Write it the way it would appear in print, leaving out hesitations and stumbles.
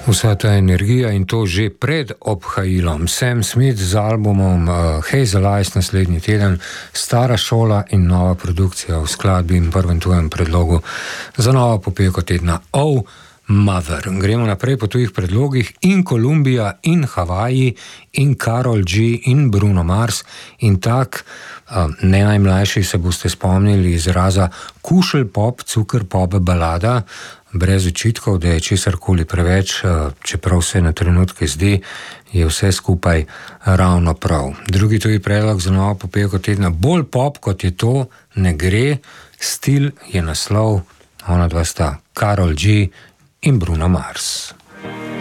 Vsa ta energija in to že pred obhajilom. Sam Smith z albumom Hazel Eyes naslednji teden, stara šola in nova produkcija v skladbi in prvem tujem predlogu za novo popevko tedna Oh Mother. Gremo naprej po tujih predlogih in Kolumbija in Havaji in Karol G in Bruno Mars in tak, ne najmlajši se boste spomnili izraza kušelj pop, cukr pop balada, brez očitkov, da je česarkoli preveč, čeprav se na trenutke zdi, je vse skupaj ravno prav. Drugi tuji predlog za novo popevko tedna, bolj pop kot je to, ne gre, stil je naslov, ona dva sta Karol G in Bruno Mars.